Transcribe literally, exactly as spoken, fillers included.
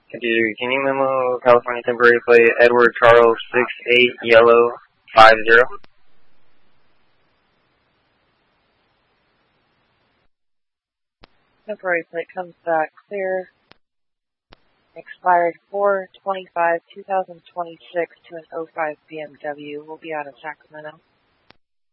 Computer, can you memo California temporary plate Edward Charles six eight yellow five zero? Temporary plate comes back clear. Expired four twenty-five two thousand twenty-six to an oh five B M W. We'll be out of Sacramento.